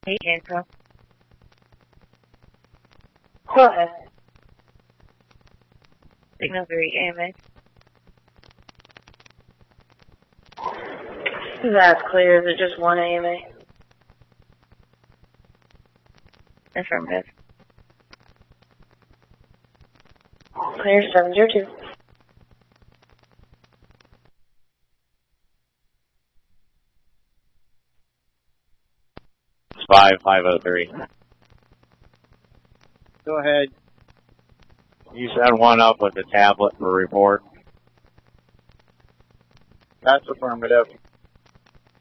Hey, handcuff. Go ahead. Signal 3, AMA. That's clear. Is it just one AMA? Affirmative. Clear 702. 5503. Go ahead. You send one up with a tablet for report. That's affirmative.